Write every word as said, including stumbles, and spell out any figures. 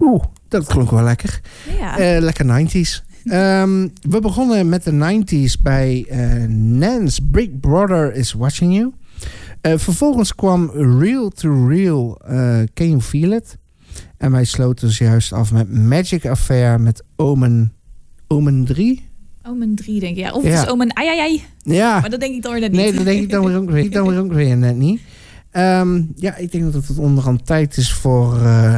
Oeh, dat klonk wel lekker. Ja. Uh, lekker nineties. Um, we begonnen met de nineties bij uh, Nance, Big Brother is Watching You. Uh, vervolgens kwam Real to Real, uh, Can You Feel It? En wij sloten dus juist af met Magic Affair met Omen, Omen drie. Omen drie, denk ik. Ja. Of ja. het is Omen ai ai ai. Ja. Maar dat denk ik dan weer net niet. Nee, dat denk ik dan weer ook weer, dan weer, ook weer net niet. Um, ja, ik denk dat het onderhand tijd is voor... Uh,